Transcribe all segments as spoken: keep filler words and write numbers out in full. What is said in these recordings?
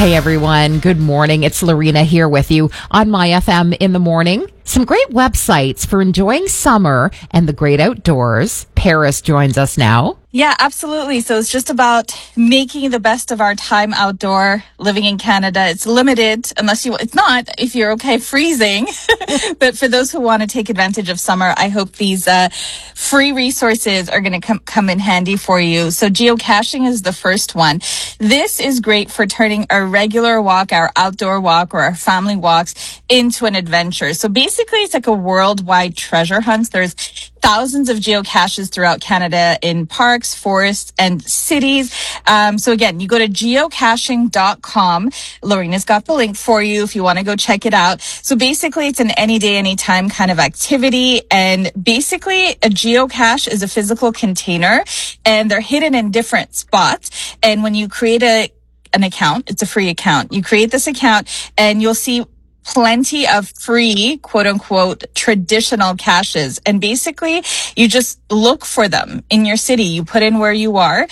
Hey everyone, good morning. It's Lorena here with you on My F M in the morning. Some great websites for enjoying summer and the great outdoors. Paris joins us now. Yeah, absolutely. So it's just about making the best of our time outdoor, living in Canada. It's limited unless you, it's not if you're okay freezing. But for those who want to take advantage of summer, I hope these uh, free resources are going to come, come in handy for you. So geocaching is the first one. This is great for turning our regular walk, our outdoor walk or our family walks into an adventure. So basically it's like a worldwide treasure hunt. There's thousands of geocaches throughout Canada in parks, forests, and cities. Um, so again, you go to geocaching dot com. Lorena's got the link for you if you want to go check it out. So basically, it's an any day, anytime kind of activity. And basically, a geocache is a physical container, and they're hidden in different spots. And when you create a an account, it's a free account. You create this account, and you'll see plenty of free, quote unquote, traditional caches. And basically, you just look for them in your city. You put in where you are.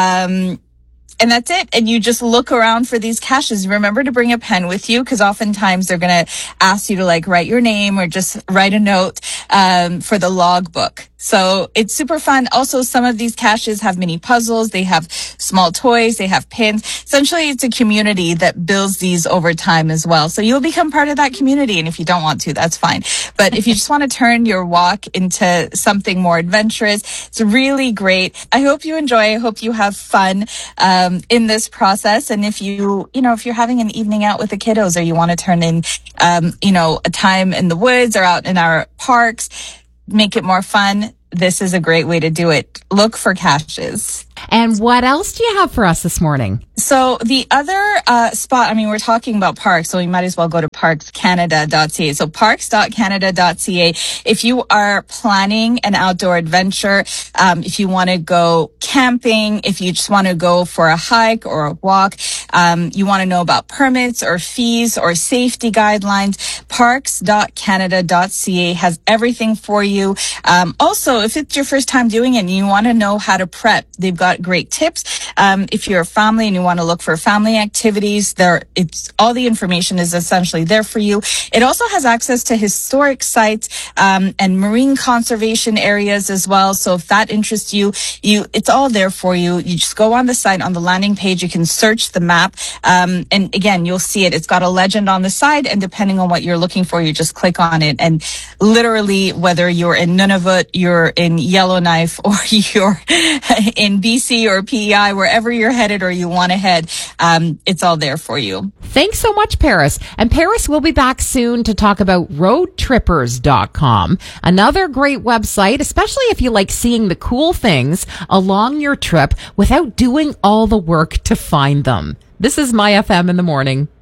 Um, And that's it. And you just look around for these caches. Remember to bring a pen with you because oftentimes they're going to ask you to like write your name or just write a note um, for the logbook. So it's super fun. Also, some of these caches have mini puzzles. They have small toys. They have pins. Essentially, it's a community that builds these over time as well. So you'll become part of that community. And if you don't want to, that's fine. But if you just want to turn your walk into something more adventurous, it's really great. I hope you enjoy. I hope you have fun um, in this process. And if you, you know, if you're having an evening out with the kiddos or you want to turn in, um, you know, a time in the woods or out in our parks, make it more fun, this is a great way to do it. Look for caches. And what else do you have for us this morning? So the other uh, spot, I mean, we're talking about parks, so we might as well go to parks canada dot c a. So parks dot canada dot c a. If you are planning an outdoor adventure, um, if you want to go camping, if you just want to go for a hike or a walk, um, you want to know about permits or fees or safety guidelines, parks dot canada dot c a has everything for you. Um, also, if it's your first time doing it and you want to know how to prep, they've got great tips. Um, if you're a family and you want to look for family activities, there, it's all the information is essentially there for you. It also has access to historic sites um, and marine conservation areas as well. So if that interests you, you it's all there for you. You just go on the site on the landing page. You can search the map, um, and again, you'll see it. It's got a legend on the side, and depending on what you're looking for, you just click on it. And literally, whether you're in Nunavut, you're in Yellowknife, or you're in B C or P E I, wherever you're headed or you want to head, um, it's all there for you. Thanks so much, Paris. And Paris will be back soon to talk about road trippers dot com, another great website, especially if you like seeing the cool things along your trip without doing all the work to find them. This is My F M in the morning.